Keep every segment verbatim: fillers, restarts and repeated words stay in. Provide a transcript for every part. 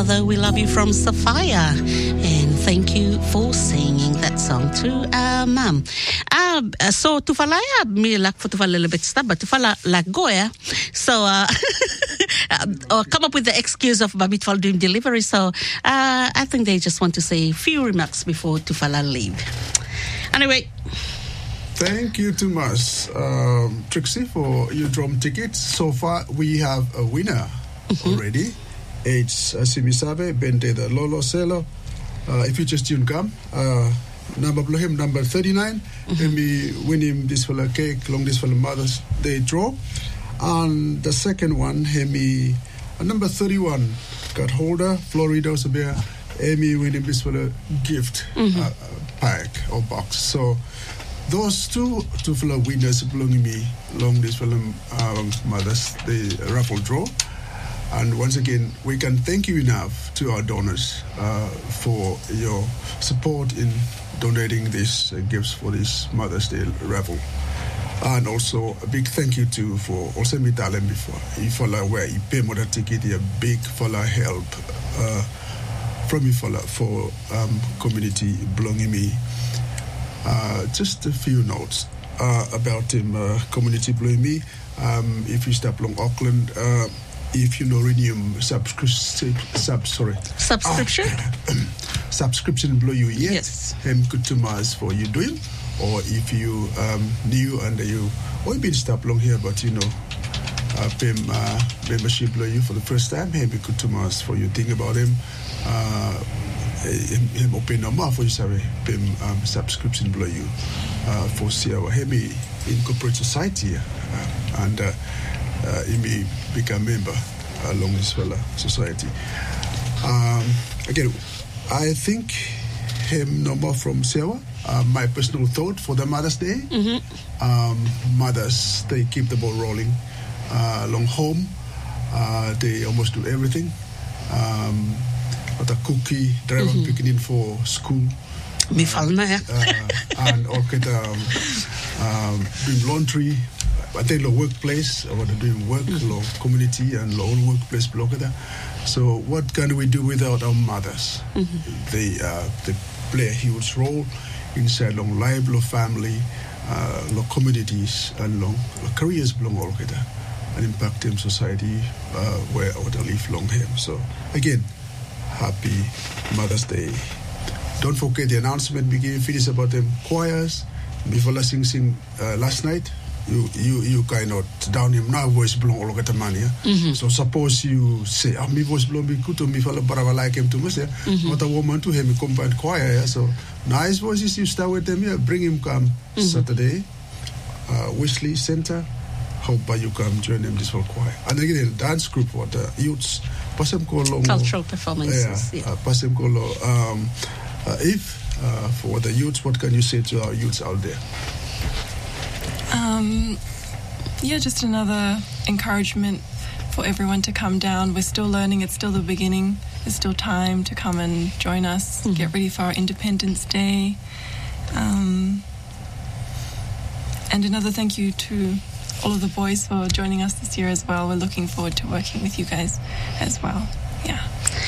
Mother, We Love You from Sophia. And thank you for singing that song to uh, Mum. Uh, so, tufalaya, me like for tufala a little bit stuff, but tufala like Goya. So, uh, or come up with the excuse of Babitfal doing delivery. So, uh, I think they just want to say a few remarks before tufala leave. Anyway. Thank you too much, um, Trixie, for your drum tickets. So far, we have a winner mm-hmm. already. It's uh, Simisabe Bente the Lolo Selo. Uh, if you just tune come, uh, number below him, number thirty-nine. Mm-hmm. Let me win him this for a cake, long this for the Mother's Day draw. And the second one, Hemi, uh, number thirty-one, got holder, Florida Sabia. Amy win him this for a gift mm-hmm. uh, pack or box. So, those two two fellow winners belonging me along this film um, Mother's Day raffle draw. And once again, we can thank you enough to our donors uh, for your support in donating these uh, gifts for this Mother's Day raffle. And also a big thank you to for also me talent before. If you where you pay more ticket, a big follow help uh, from you for um, community belonging me. Uh, just a few notes uh, about him, uh, community blowing me. Um, if you step along Auckland, uh, if you know Renium subscription, sub sorry subscription, oh, subscription blow you yet? Yes. Him good to Mars for you doing, or if you um, new and you or you been step along here, but you know, uh, him uh, membership blow you for the first time. Him be good to Mars for you think about him. Uh, him open no more for you sorry him um, subscription below you uh, for see our heavy in corporate society uh, and uh, uh, he may become a member along this fella society. Um, again, I think him no more from Sewa. Uh, my personal thought for the Mother's Day. Mm-hmm. Um, mothers, they keep the ball rolling uh, along home. Uh, they almost do everything. Um, a cookie, drive mm-hmm. picking in for school. Me falna, yeah. Uh, and or get um, um, doing laundry. I think the workplace, or they're doing work, mm-hmm. the community and the own workplace block there. So what can we do without our mothers? Mm-hmm. They uh, they play a huge role inside long life, long family, uh, long communities, and long, long careers belong all together and impact in society uh, where they live long here. So again. Happy Mother's Day. Don't forget the announcement we gave Phyllis about them choirs. Before I sing sing uh, last night, you you you kind of down him now voice belong all over the man, yeah? Mm-hmm. So suppose you say, ah, my voice belong be good to me, follow but I like him to me, yeah? Mm-hmm. But a woman to him combined choir, yeah? So nice voices, you start with them, yeah? Bring him come mm-hmm. Saturday, uh, Wesley Center. Hope you come join them this whole choir. And again, the dance group for the youths. Cultural performances. Yeah. Uh, um, uh, if uh, for the youths, what can you say to our youths out there? Um, yeah, just another encouragement for everyone to come down. We're still learning. It's still the beginning. There's still time to come and join us. Mm-hmm. Get ready for our Independence Day. Um, and another thank you to all of the boys for joining us this year as well. We're looking forward to working with you guys as well. Yeah.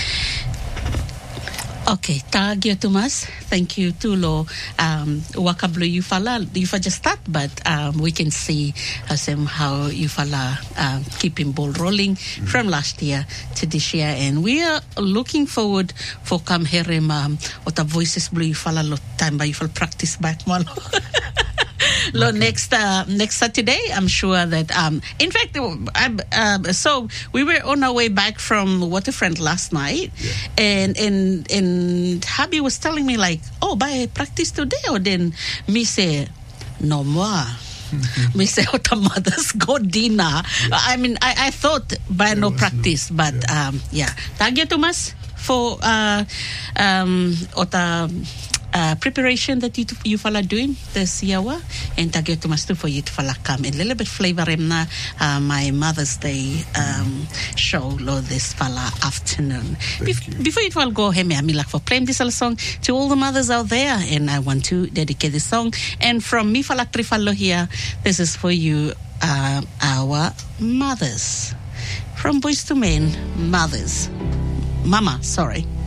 Okay, tagya Tumas. Thank you to lo um wakablo you fala you fa just start, but um we can see um, how you fala uh, keeping ball rolling mm-hmm. from last year to this year, and we are looking forward for come here um what the voices blue you fala lot time by you fal practice back malo. Lo, okay. next uh, next Saturday, I'm sure that um in fact uh, so we were on our way back from Waterfront last night, yeah. and and and Habi was telling me like, oh, by practice today, or then me say no more. Mm-hmm. Me say, oh, the mothers go dinner. Yeah. I mean, I, I thought by there no practice, no, but yeah. um yeah. Thank you, Thomas, for uh um ota. Uh, preparation that you you fala doing this year, and tagyo tumastu for you to fala come and a little bit flavor him na uh, my Mother's Day um, show lo this fala afternoon. Bef- before you all go, hey me amilak for playing this song to all the mothers out there, and I want to dedicate this song. And from me fala trifalo here, this is for you, uh, our mothers, from Boys to Men, mothers. Mama, sorry.